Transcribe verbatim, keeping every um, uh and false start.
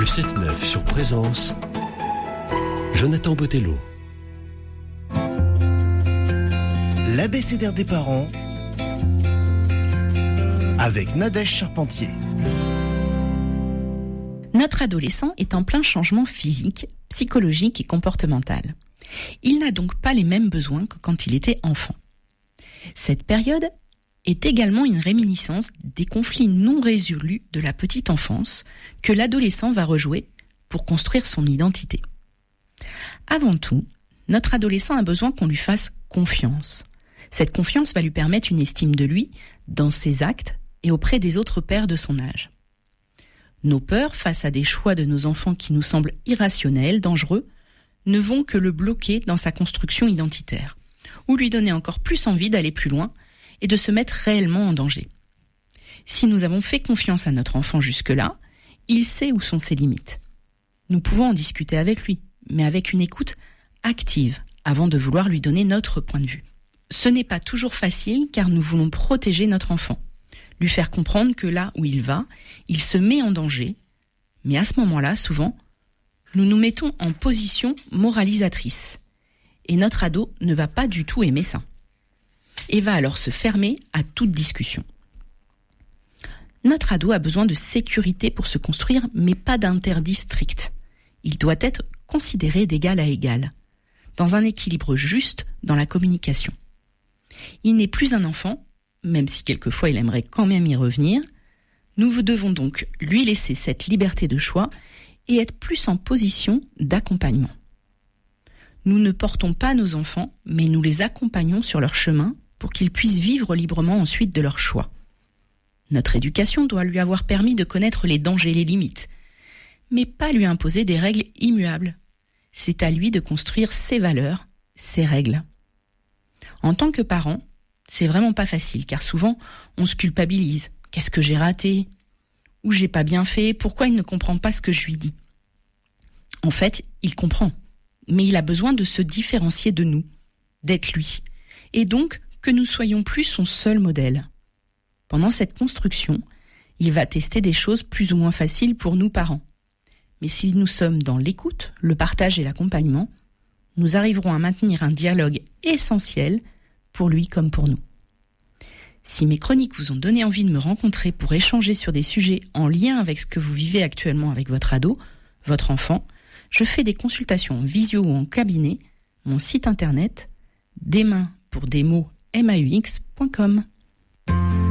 Le sept neuf sur Présence, Jonathan Botello. L'abécédaire des parents avec Nadège Charpentier. Notre adolescent est en plein changement physique, psychologique et comportemental. Il n'a donc pas les mêmes besoins que quand il était enfant. Cette période est également une réminiscence des conflits non résolus de la petite enfance que l'adolescent va rejouer pour construire son identité. Avant tout, notre adolescent a besoin qu'on lui fasse confiance. Cette confiance va lui permettre une estime de lui dans ses actes et auprès des autres pairs de son âge. Nos peurs face à des choix de nos enfants qui nous semblent irrationnels, dangereux, ne vont que le bloquer dans sa construction identitaire, ou lui donner encore plus envie d'aller plus loin et de se mettre réellement en danger. Si nous avons fait confiance à notre enfant jusque-là, il sait où sont ses limites. Nous pouvons en discuter avec lui, mais avec une écoute active, avant de vouloir lui donner notre point de vue. Ce n'est pas toujours facile car nous voulons protéger notre enfant, lui faire comprendre que là où il va, il se met en danger, mais à ce moment-là, souvent, nous nous mettons en position moralisatrice, et notre ado ne va pas du tout aimer ça, et va alors se fermer à toute discussion. Notre ado a besoin de sécurité pour se construire, mais pas d'interdit strict. Il doit être considéré d'égal à égal, dans un équilibre juste dans la communication. Il n'est plus un enfant, même si quelquefois il aimerait quand même y revenir. Nous devons donc lui laisser cette liberté de choix et être plus en position d'accompagnement. Nous ne portons pas nos enfants, mais nous les accompagnons sur leur chemin pour qu'ils puissent vivre librement ensuite de leur choix. Notre éducation doit lui avoir permis de connaître les dangers et les limites, mais pas lui imposer des règles immuables. C'est à lui de construire ses valeurs, ses règles. En tant que parent, c'est vraiment pas facile, car souvent, on se culpabilise. Qu'est-ce que j'ai raté ? Ou j'ai pas bien fait ? Pourquoi il ne comprend pas ce que je lui dis ? En fait, il comprend, mais il a besoin de se différencier de nous, d'être lui, et donc que nous soyons plus son seul modèle. Pendant cette construction, il va tester des choses plus ou moins faciles pour nous parents. Mais si nous sommes dans l'écoute, le partage et l'accompagnement, nous arriverons à maintenir un dialogue essentiel pour lui comme pour nous. Si mes chroniques vous ont donné envie de me rencontrer pour échanger sur des sujets en lien avec ce que vous vivez actuellement avec votre ado, votre enfant, je fais des consultations en visio ou en cabinet. Mon site internet, des mains pour des mots M A U X point com.